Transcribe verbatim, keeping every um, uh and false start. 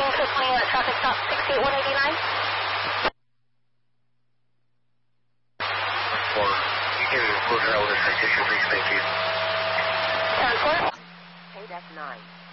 also twenty, uh, traffic stop sixty-eight one eighty-nine. Four. You can close your elevation citation, please. Thank you. ten four. K D E C nine.